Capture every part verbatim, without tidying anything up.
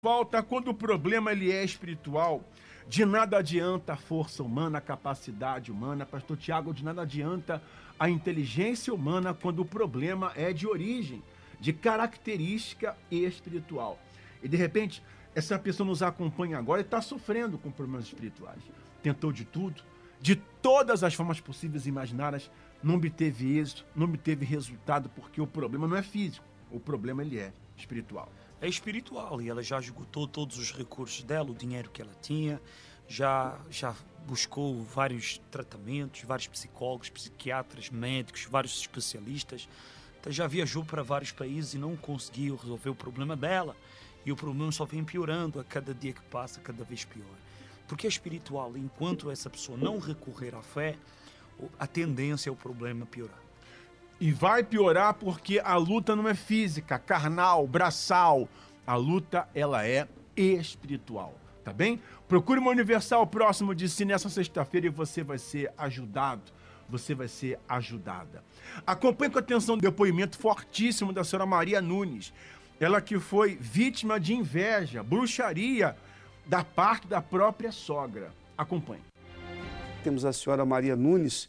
Volta quando o problema ele é espiritual. De nada adianta a força humana, a capacidade humana, pastor Tiago, de nada adianta a inteligência humana quando o problema é de origem, de característica espiritual. E de repente, essa pessoa nos acompanha agora e está sofrendo com problemas espirituais. Tentou de tudo, de todas as formas possíveis e imaginárias, não obteve êxito, não obteve resultado, porque o problema não é físico, o problema ele é espiritual. É espiritual e ela já esgotou todos os recursos dela, o dinheiro que ela tinha, já, já buscou vários tratamentos, vários psicólogos, psiquiatras, médicos, vários especialistas, então já viajou para vários países e não conseguiu resolver o problema dela, e o problema só vem piorando a cada dia que passa, cada vez pior. Porque é espiritual, enquanto essa pessoa não recorrer à fé, a tendência é o problema piorar. E vai piorar porque a luta não é física, carnal, braçal. A luta, ela é espiritual, tá bem? Procure uma Universal próximo de si nessa sexta-feira e você vai ser ajudado, você vai ser ajudada. Acompanhe com atenção o depoimento fortíssimo da senhora Maria Nunes. Ela que foi vítima de inveja, bruxaria da parte da própria sogra. Acompanhe. Temos a senhora Maria Nunes,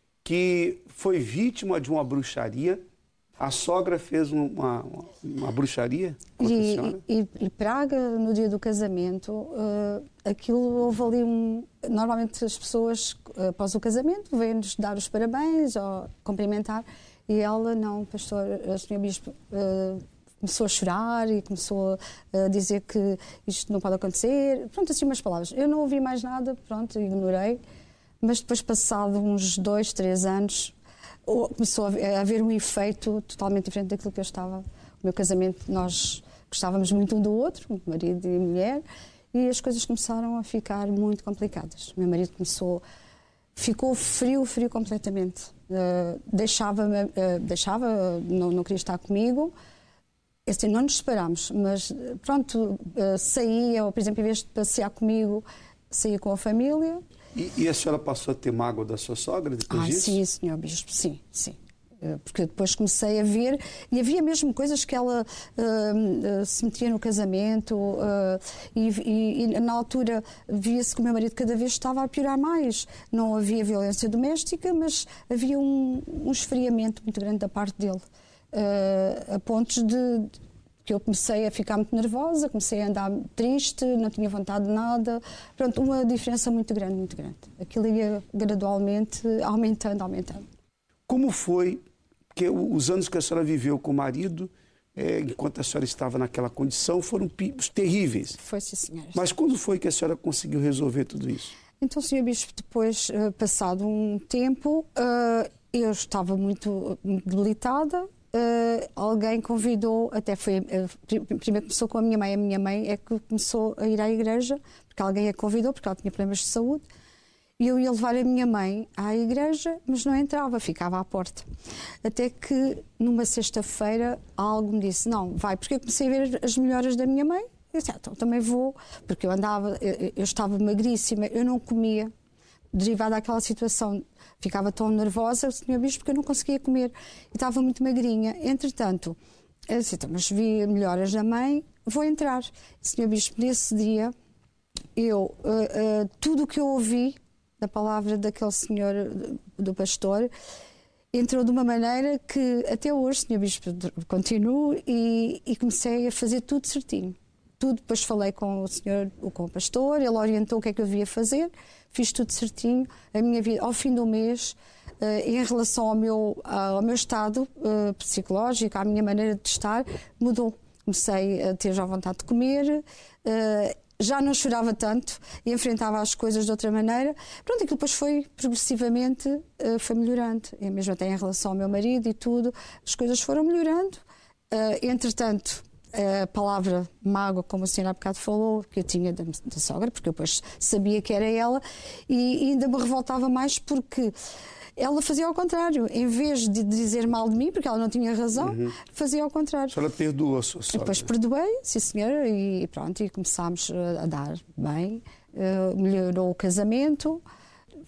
que foi vítima de uma bruxaria. A sogra fez uma, uma, uma bruxaria contra a senhora? E, e, e praga no dia do casamento, uh, aquilo houve ali um... Normalmente as pessoas, uh, após o casamento, vêm-nos dar os parabéns ou cumprimentar, e ela, não, pastor, a senhora bispo, uh, começou a chorar e começou a dizer que isto não pode acontecer. Pronto, assim umas palavras. Eu não ouvi mais nada, pronto, ignorei. Mas depois, passado uns dois, três anos, começou a haver um efeito totalmente diferente daquilo que eu estava. O meu casamento, nós gostávamos muito um do outro, marido e mulher, e as coisas começaram a ficar muito complicadas. O meu marido começou, ficou frio, frio completamente. Uh, deixava-me, uh, deixava, não, não queria estar comigo. Assim, não nos separámos, mas pronto, uh, saía, ou por exemplo, em vez de passear comigo, saía com a família. E, e a senhora passou a ter mágoa da sua sogra depois ah, disso? Sim, senhor bispo, sim, sim. Porque depois comecei a ver, e havia mesmo coisas que ela uh, uh, se metia no casamento, uh, e, e, e na altura via-se que o meu marido cada vez estava a piorar mais. Não havia violência doméstica, mas havia um, um esfriamento muito grande da parte dele, uh, a pontos de... que eu comecei a ficar muito nervosa, comecei a andar triste, não tinha vontade de nada. Pronto, uma diferença muito grande, muito grande. Aquilo ia gradualmente aumentando, aumentando. Como foi que os anos que a senhora viveu com o marido, é, enquanto a senhora estava naquela condição, foram terríveis? Foi, sim, senhora. Mas quando foi que a senhora conseguiu resolver tudo isso? Então, senhor bispo, depois, passado um tempo, eu estava muito debilitada. Uh, alguém convidou, até foi, uh, primeiro começou com a minha mãe, a minha mãe é que começou a ir à igreja, porque alguém a convidou, porque ela tinha problemas de saúde, e eu ia levar a minha mãe à igreja, mas não entrava, ficava à porta. Até que, numa sexta-feira, algo me disse, não, vai, porque eu comecei a ver as melhoras da minha mãe, eu disse, ah, então também vou, porque eu andava, eu, eu estava magríssima, eu não comia, derivada daquela situação, ficava tão nervosa, senhor bispo, porque eu não conseguia comer e estava muito magrinha. Entretanto, eu disse, então, mas vi melhoras da mãe, vou entrar. senhor bispo, nesse dia, eu, uh, uh, tudo o que eu ouvi da palavra daquele senhor, do pastor, entrou de uma maneira que até hoje, senhor bispo, continuo e, e comecei a fazer tudo certinho. Tudo, depois falei com o senhor, com o pastor, ele orientou o que é que eu devia fazer, fiz tudo certinho. A minha vida, ao fim do mês, uh, em relação ao meu, ao meu estado uh, psicológico, à minha maneira de estar, mudou. Comecei a ter já vontade de comer, uh, já não chorava tanto, enfrentava as coisas de outra maneira. Pronto, aquilo depois foi, progressivamente, uh, foi melhorando. E mesmo até em relação ao meu marido e tudo, as coisas foram melhorando. Uh, entretanto, a palavra mágoa, como a senhora há bocado falou, que eu tinha da, da sogra, porque eu depois sabia que era ela, e, e ainda me revoltava mais porque ela fazia ao contrário. Em vez de dizer mal de mim, porque ela não tinha razão, uhum. fazia ao contrário. A senhora perdoou a sua sogra? Depois perdoei, sim senhora, e pronto, e começámos a dar bem, uh, melhorou o casamento,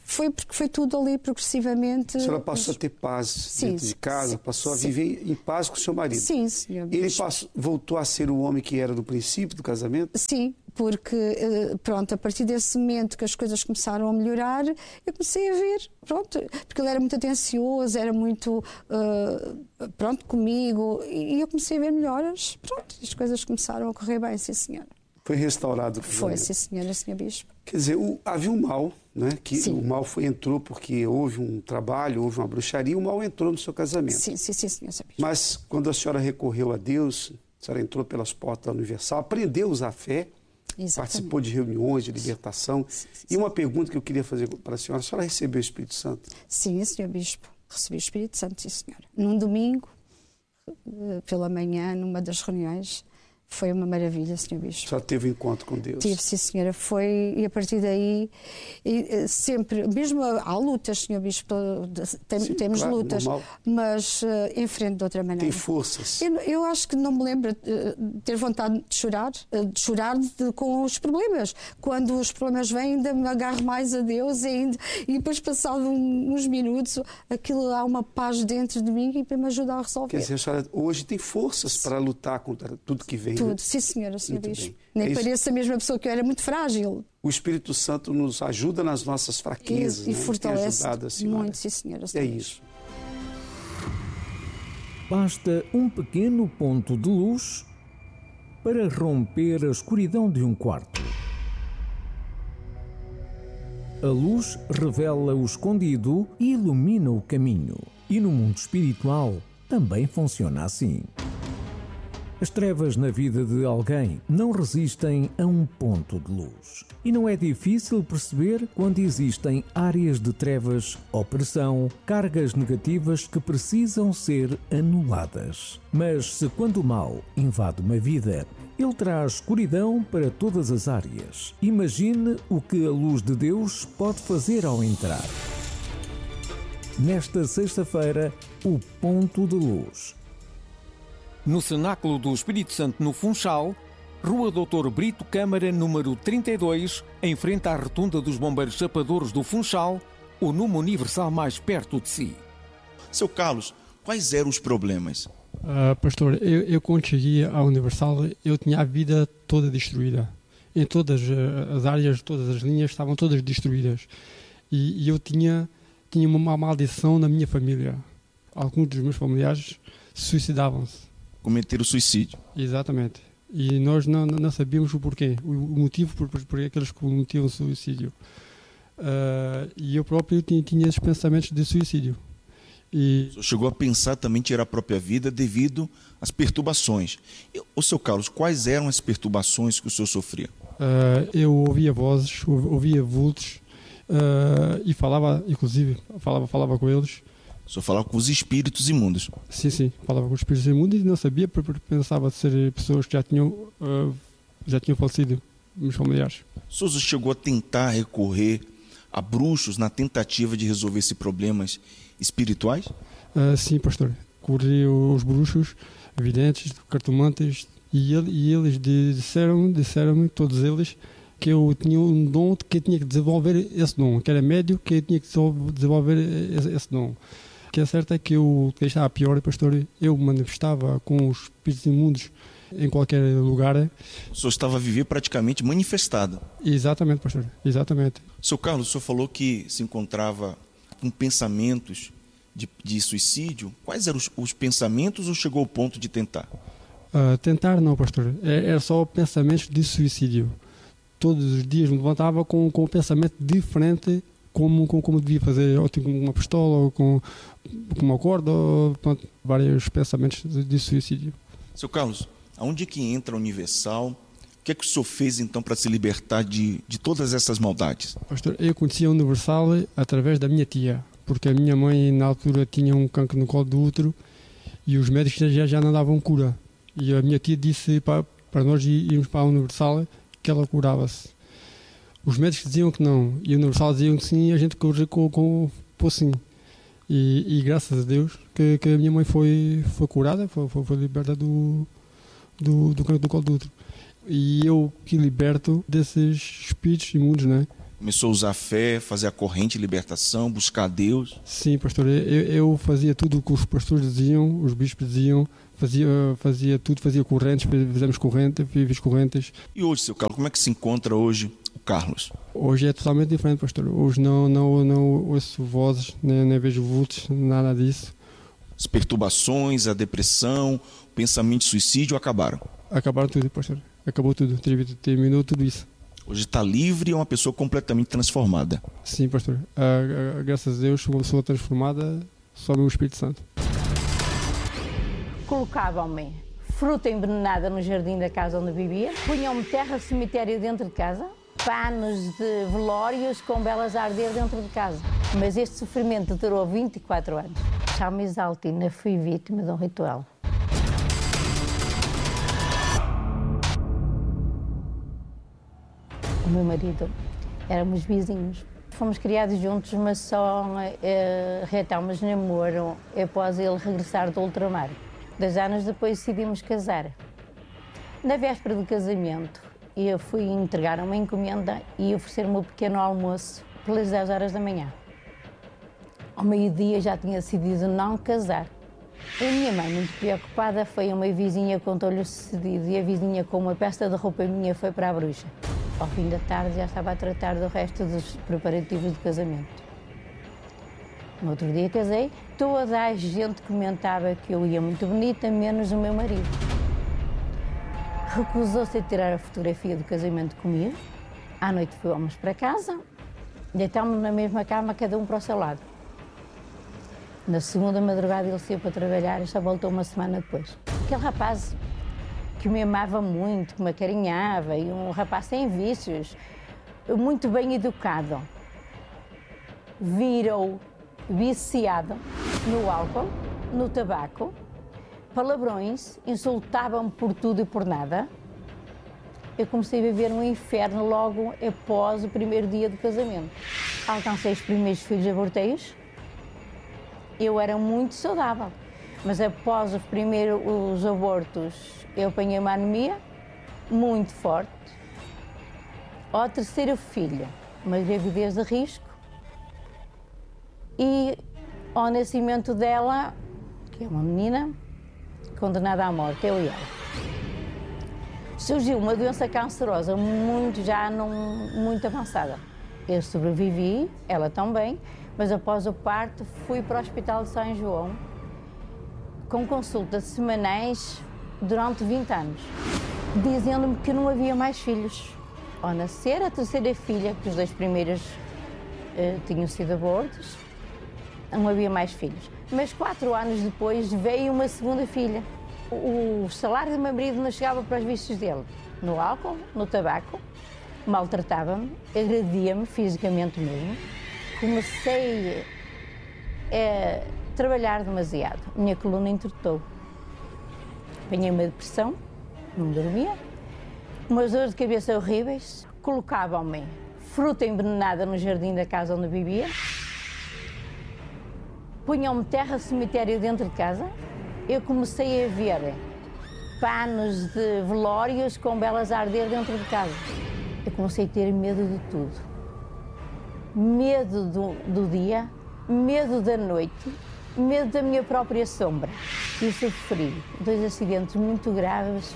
Foi porque foi tudo ali progressivamente. A senhora passou a ter paz sim, dentro de casa, sim, passou a sim. viver em paz com o seu marido. Sim, senhor. Ele passou, voltou a ser o homem que era do princípio do casamento? Sim, porque, pronto, a partir desse momento que as coisas começaram a melhorar, eu comecei a ver, pronto, porque ele era muito atencioso, era muito, uh, pronto, comigo, e eu comecei a ver melhoras, pronto, as coisas começaram a correr bem, sim, senhora. Foi restaurado o casamento? Foi, sim, senhora, senhor Bispo. Quer dizer, o, havia um mal, né? Que sim. o mal foi, entrou porque houve um trabalho, houve uma bruxaria, o mal entrou no seu casamento. Sim, sim, sim, senhor Bispo. Mas quando a senhora recorreu a Deus, a senhora entrou pelas portas da Universal, aprendeu a usar a fé, exatamente. Participou de reuniões de libertação. Sim, sim, sim. E uma pergunta que eu queria fazer para a senhora, a senhora recebeu o Espírito Santo? Sim, senhor Bispo, recebi o Espírito Santo, sim, senhora. Num domingo, pela manhã, numa das reuniões, foi uma maravilha, senhor Bispo. Já teve um encontro com Deus? Tive, sim, senhora. Foi, e a partir daí, e, sempre, mesmo há lutas, senhor Bispo, tem, sim, temos claro, lutas, normal. Mas uh, enfrento de outra maneira. Tem forças. Eu, eu acho que não me lembro de ter vontade de chorar, de chorar de, com os problemas. Quando os problemas vêm, ainda me agarro mais a Deus e, ainda, e depois, passado uns minutos, aquilo há uma paz dentro de mim e me ajuda a resolver. Quer dizer, a senhora hoje tem forças sim. para lutar contra tudo que vem. Tudo, sim, senhora, senhor Bispo. Nem é pareço a mesma pessoa que eu era, muito frágil. O Espírito Santo nos ajuda nas nossas fraquezas. E, e né? fortalece muito, sim, senhora. É isso. Basta um pequeno ponto de luz para romper a escuridão de um quarto. A luz revela o escondido e ilumina o caminho. E no mundo espiritual também funciona assim. As trevas na vida de alguém não resistem a um ponto de luz. E não é difícil perceber quando existem áreas de trevas, opressão, cargas negativas que precisam ser anuladas. Mas se quando o mal invade uma vida, ele traz escuridão para todas as áreas. Imagine o que a luz de Deus pode fazer ao entrar. Nesta sexta-feira, o ponto de luz. No Cenáculo do Espírito Santo, no Funchal, Rua doutor Brito Câmara, número trinta e dois, em frente à Rotunda dos Bombeiros Chapadores do Funchal, o Numo Universal mais perto de si. Seu Carlos, quais eram os problemas? Uh, pastor, eu, eu quando cheguei à Universal, eu tinha a vida toda destruída. Em todas as áreas, todas as linhas estavam todas destruídas. E, e eu tinha, tinha uma maldição na minha família. Alguns dos meus familiares suicidavam-se. Cometeram suicídio. Exatamente. E nós não, não sabíamos o porquê, o, o motivo por, por, por aqueles que cometiam suicídio. Uh, e eu próprio tinha, tinha esses pensamentos de suicídio. E... O senhor chegou a pensar também em tirar a própria vida devido às perturbações. E, o seu Carlos, quais eram as perturbações que o senhor sofria? Uh, eu ouvia vozes, ouvia vultos uh, e falava, inclusive, falava, falava com eles. O senhor falava com os espíritos imundos? Sim, sim, falava com os espíritos imundos e não sabia, porque pensava ser pessoas que já tinham, uh, já tinham falecido, meus familiares. O senhor chegou a tentar recorrer a bruxos na tentativa de resolver esses problemas espirituais? Uh, sim, pastor. Corri os bruxos, videntes, cartomantes, e, ele, e eles disseram-me, disseram-me, todos eles, que eu tinha um dom, que eu tinha que desenvolver esse dom, que era médio, que eu tinha que desenvolver esse, esse dom. O que é certo é que eu deixava pior, pastor, eu manifestava com os espíritos imundos em qualquer lugar. O senhor estava a viver praticamente manifestado. Exatamente, pastor, exatamente. Seu Carlos, o senhor falou que se encontrava com pensamentos de, de suicídio. Quais eram os, os pensamentos ou chegou ao ponto de tentar? Uh, tentar não, pastor, era é só pensamentos de suicídio. Todos os dias me levantava com, com um pensamento diferente, como, como, como devia fazer, ou com uma pistola, ou com, com uma corda, ou, pronto, vários pensamentos de, de suicídio. Seu Carlos, aonde é que entra a Universal? O que é que o senhor fez então para se libertar de, de todas essas maldades? Pastor, eu conheci a Universal através da minha tia, porque a minha mãe na altura tinha um cancro no colo do útero e os médicos já, já não davam cura. E a minha tia disse para, para nós irmos para a Universal que ela curava-se. Os médicos diziam que não, e a Universal diziam que sim, e a gente corria com, com, com sim. E, e graças a Deus que, que a minha mãe foi, foi curada, foi, foi, foi liberta do, do, do cancro do colo do útero. E eu que liberto desses espíritos imundos, né? Começou a usar a fé, fazer a corrente de libertação, buscar a Deus? Sim, pastor. Eu, eu fazia tudo o que os pastores diziam, os bispos diziam, fazia, fazia tudo, fazia correntes, fizemos correntes, fiz correntes. E hoje, seu Carlos, como é que se encontra hoje o Carlos? Hoje é totalmente diferente, pastor. Hoje não, não, não ouço vozes, nem, nem vejo vultos, nada disso. As perturbações, a depressão, o pensamento de suicídio acabaram? Acabaram tudo, pastor. Acabou tudo, terminou tudo isso. Hoje está livre e é uma pessoa completamente transformada. Sim, pastor. Ah, ah, graças a Deus, uma pessoa transformada, só o Espírito Santo. Colocavam-me fruta envenenada no jardim da casa onde vivia, punham-me terra de cemitério dentro de casa, panos de velórios com velas a arder dentro de casa. Mas este sofrimento durou vinte e quatro anos. Já me exaltei, ainda fui vítima de um ritual. O meu marido, éramos vizinhos. Fomos criados juntos, mas só uh, reatámos namoro após ele regressar do ultramar. Dois anos depois decidimos casar. Na véspera do casamento, eu fui entregar uma encomenda e oferecer-me um pequeno almoço pelas dez horas da manhã. Ao meio-dia já tinha decidido não casar. A minha mãe, muito preocupada, foi a uma vizinha, contou-lhe o sucedido e a vizinha, com uma peça de roupa minha, foi para a bruxa. Ao fim da tarde já estava a tratar do resto dos preparativos do casamento. No outro dia casei, toda a gente comentava que eu ia muito bonita, menos o meu marido. Recusou-se a tirar a fotografia do casamento comigo. À noite fomos para casa, deitámos na mesma cama, cada um para o seu lado. Na segunda madrugada ele saiu para trabalhar e só voltou uma semana depois. Aquele rapaz que me amava muito, que me acarinhava, e um rapaz sem vícios, muito bem educado, virou viciado no álcool, no tabaco, palavrões, insultava-me por tudo e por nada. Eu comecei a viver um inferno logo após o primeiro dia do casamento. Alcancei os primeiros filhos aborteios. Eu era muito saudável, mas após os primeiros os abortos, eu apanhei uma anemia muito forte. Ao terceiro filho, uma gravidez de risco. E ao nascimento dela, que é uma menina, condenada à morte, eu e ela. Surgiu uma doença cancerosa muito, já não, muito avançada. Eu sobrevivi, ela também, mas após o parto fui para o Hospital de São João com consultas semanais durante vinte anos, dizendo-me que não havia mais filhos. Ao nascer a terceira filha, que os dois primeiros uh, tinham sido abortos, não havia mais filhos. Mas quatro anos depois veio uma segunda filha. O, o salário do meu marido não chegava para os vícios dele, no álcool, no tabaco, maltratava-me, agredia-me fisicamente mesmo. Comecei a trabalhar demasiado, minha coluna entortou. Apanhei uma depressão, não dormia, umas dores de cabeça horríveis, colocavam-me fruta envenenada no jardim da casa onde vivia, punham-me terra de cemitério dentro de casa. Eu comecei a ver panos de velórios com velas a arder dentro de casa. Eu comecei a ter medo de tudo. Medo do, do dia, medo da noite, medo da minha própria sombra. E sofri dois acidentes muito graves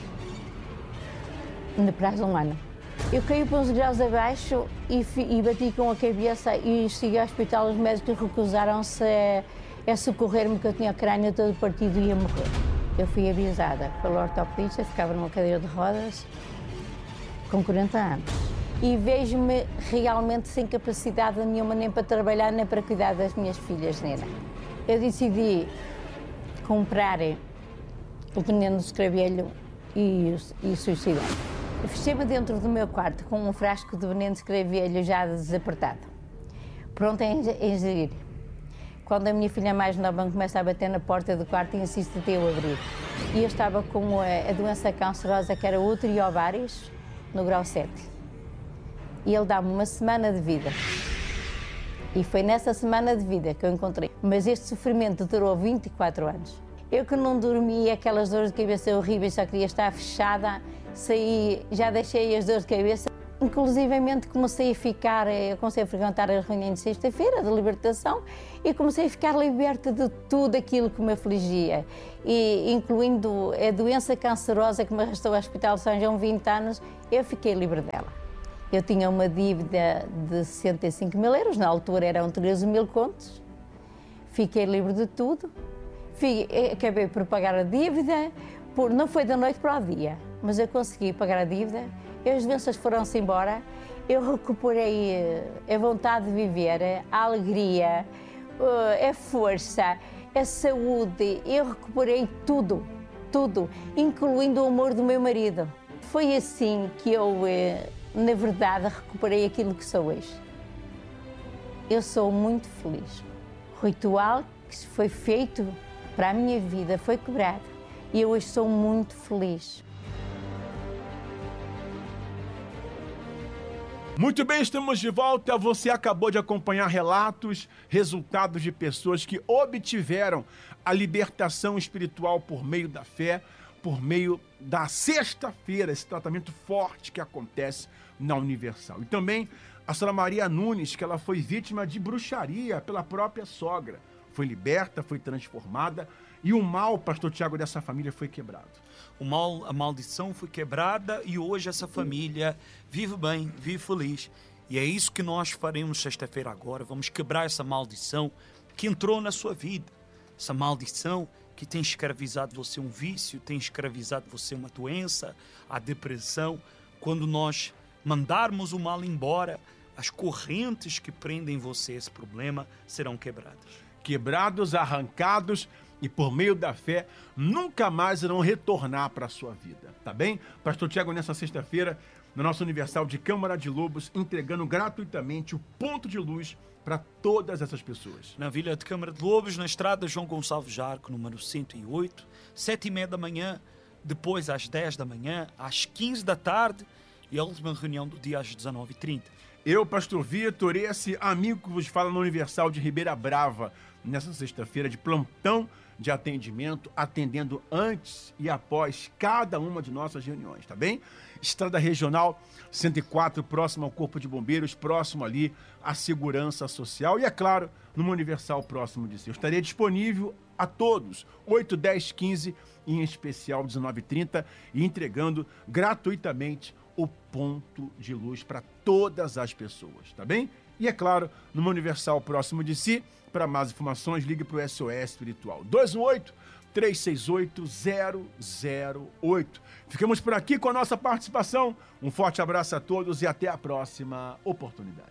no prazo de um ano. Eu caí para uns graus abaixo e, e bati com a cabeça e cheguei ao hospital. Os médicos recusaram-se a, a socorrer-me, que eu tinha o crânio todo partido e ia morrer. Eu fui avisada pelo ortopedista, ficava numa cadeira de rodas, com quarenta anos. E vejo-me realmente sem capacidade nenhuma nem para trabalhar, nem para cuidar das minhas filhas, Nena. Eu decidi comprar o veneno do escravelho e, e suicidar. Fechei-me dentro do meu quarto com um frasco de veneno de escravelho já desapertado, pronto a ingerir. Quando a minha filha mais nova começa a bater na porta do quarto e insiste até eu abrir. E eu estava com a, a doença cancerosa que era útero e ovários, no grau sete. E ele dá-me uma semana de vida. E foi nessa semana de vida que eu encontrei. Mas este sofrimento durou vinte e quatro anos. Eu que não dormia, aquelas dores de cabeça horríveis, só queria estar fechada, saí, já deixei as dores de cabeça inclusivamente comecei a ficar, eu comecei a frequentar as reuniões de sexta-feira, de libertação, e comecei a ficar liberta de tudo aquilo que me afligia, e, incluindo a doença cancerosa que me arrastou ao Hospital de São João vinte anos, eu fiquei livre dela. Eu tinha uma dívida de sessenta e cinco mil euros, na altura eram treze mil contos, fiquei livre de tudo, Fui, acabei por pagar a dívida, por, não foi da noite para o dia, mas eu consegui pagar a dívida, as doenças foram-se embora, eu recuperei a vontade de viver, a alegria, a força, a saúde, eu recuperei tudo, tudo, incluindo o amor do meu marido. Foi assim que eu, na verdade, recuperei aquilo que sou hoje. Eu sou muito feliz. O ritual que foi feito para a minha vida foi quebrado e eu hoje sou muito feliz. Muito bem, estamos de volta. Você acabou de acompanhar relatos, resultados de pessoas que obtiveram a libertação espiritual por meio da fé, por meio da sexta-feira, esse tratamento forte que acontece na Universal. E também a senhora Maria Nunes, que ela foi vítima de bruxaria pela própria sogra. Foi liberta, foi transformada e o mal, pastor Tiago, dessa família foi quebrado. O mal, a maldição foi quebrada e hoje essa família vive bem, vive feliz. E é isso que nós faremos sexta-feira agora. Vamos quebrar essa maldição que entrou na sua vida. Essa maldição que tem escravizado você um vício, tem escravizado você uma doença, a depressão. Quando nós mandarmos o mal embora, as correntes que prendem você a esse problema serão quebradas. Quebrados, arrancados e por meio da fé nunca mais irão retornar para a sua vida, tá bem? Pastor Tiago, nessa sexta-feira, no nosso Universal de Câmara de Lobos, entregando gratuitamente o ponto de luz para todas essas pessoas. Na Vila de Câmara de Lobos, na estrada João Gonçalves Jarco, número cento e oito, sete e meia da manhã, depois às dez da manhã, às quinze da tarde e a última reunião do dia às dezenove e trinta. Eu, pastor Vitor, esse amigo que vos fala no Universal de Ribeira Brava, nessa sexta-feira de plantão de atendimento, atendendo antes e após cada uma de nossas reuniões, tá bem? Estrada Regional cento e quatro, próximo ao Corpo de Bombeiros, próximo ali à Segurança Social e, é claro, no Universal próximo de si. Eu estarei disponível a todos, oito, dez, quinze, em especial dezenove e trinta, e entregando gratuitamente o ponto de luz para todas as pessoas, tá bem? E, é claro, no Universal próximo de si, para mais informações, ligue para o S O S Espiritual. dois um oito, três seis oito, zero zero oito. Ficamos por aqui com a nossa participação. Um forte abraço a todos e até a próxima oportunidade.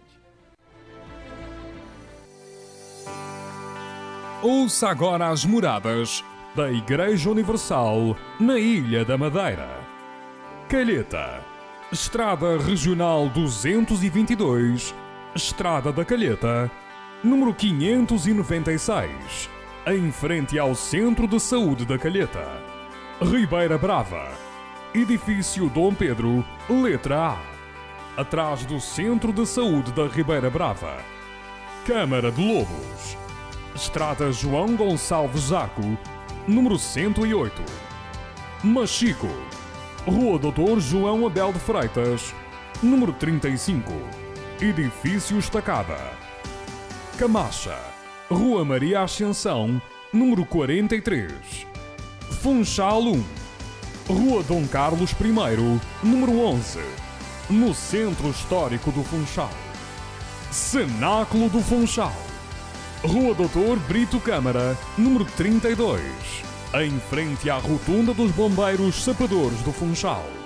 Ouça agora as moradas da Igreja Universal na Ilha da Madeira. Calheta, Estrada Regional duzentos e vinte e dois, Estrada da Calheta, número quinhentos e noventa e seis, em frente ao Centro de Saúde da Calheta. Ribeira Brava, Edifício Dom Pedro, letra A, atrás do Centro de Saúde da Ribeira Brava. Câmara de Lobos, Estrada João Gonçalves Jarco, número cento e oito. Machico, Rua doutor João Abel de Freitas, número trinta e cinco, Edifício Estacada. Camacha, Rua Maria Ascensão, número quarenta e três. Funchal um, Rua Dom Carlos I, número onze, no Centro Histórico do Funchal. Cenáculo do Funchal, Rua doutor Brito Câmara, número trinta e dois, em frente à Rotunda dos Bombeiros Sapadores do Funchal.